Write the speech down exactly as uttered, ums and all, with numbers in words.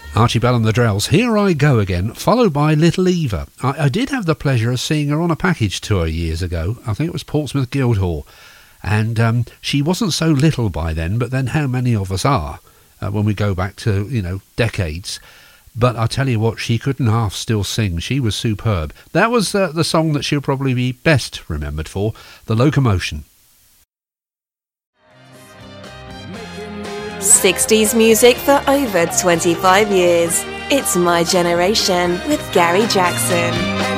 Archie Bell and the Drells, Here I Go Again, followed by Little Eva. I, I did have the pleasure of seeing her on a package tour years ago. I think it was Portsmouth Guildhall. And um, she wasn't so little by then, but then how many of us are uh, when we go back to, you know, decades. But I tell you what, she couldn't half still sing. She was superb. That was uh, the song that she'll probably be best remembered for, The Locomotion. sixties music for over twenty-five years. It's My Generation with Gary Jackson.